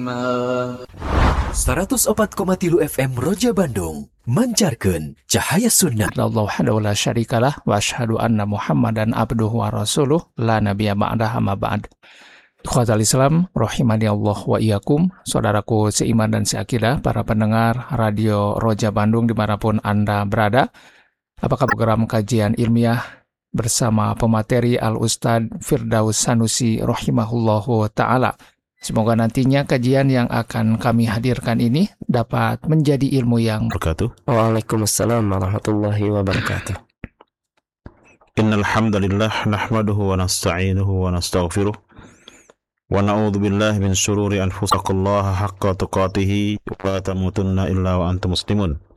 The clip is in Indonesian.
104,3 FM Roja Bandung mancarkeun cahaya sunnah. Allah wahdahu la syarikalah wa asyhadu anna Muhammadan abduhu wa rasuluh la nabiyya ba'dah amma ba'd. Ikhwatal Islam rahimani Allah wa iyyakum, saudaraku seiman dan seakidah, para pendengar Radio Roja Bandung dimanapun Anda berada. Apakah program kajian ilmiah bersama pemateri Al-Ustadz Firdaus Sanusi rahimahullahu ta'ala. Semoga nantinya kajian yang akan kami hadirkan ini dapat menjadi ilmu yang berkatuh. Waalaikumsalam warahmatullahi wabarakatuh. Innal hamdalillah nahmaduhu wa nasta'inuhu wa nastaghfiruh wa na'udzu billahi min shururi anfusikum haqqa tuqatih wa la tamutunna illa wa antum muslimun.